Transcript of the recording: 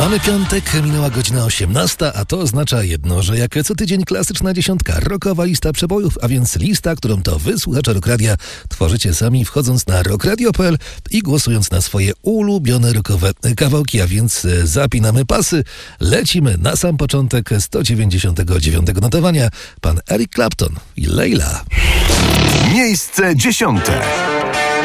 Mamy piątek, minęła godzina 18, a to oznacza jedno, że jak co tydzień klasyczna dziesiątka, rockowa lista przebojów, a więc lista, którą to wy, słuchacze Rock Radia, tworzycie sami, wchodząc na rockradio.pl i głosując na swoje ulubione rockowe kawałki, a więc zapinamy pasy, lecimy na sam początek 199 notowania, pan Eric Clapton i Layla. Miejsce 10.